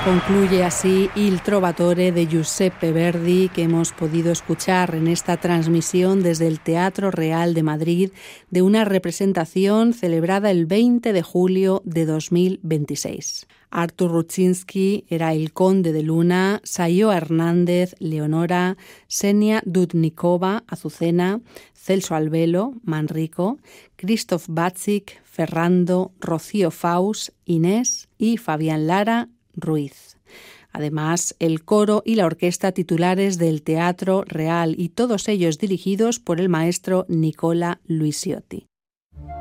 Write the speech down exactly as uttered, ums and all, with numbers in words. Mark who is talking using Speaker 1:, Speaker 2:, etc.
Speaker 1: Concluye así Il Trovatore de Giuseppe Verdi, que hemos podido escuchar en esta transmisión desde el Teatro Real de Madrid de una representación celebrada el veinte de julio de dos mil veintiséis. Artur Rutschinski era el conde de Luna, Sayo Hernández, Leonora, Senia Dudnikova, Azucena, Celso Albelo, Manrico, Christoph Batzik, Ferrando, Rocío Faus, Inés y Fabián Lara, Ruiz. Además, el coro y la orquesta titulares del Teatro Real, y todos ellos dirigidos por el maestro Nicola Luisiotti.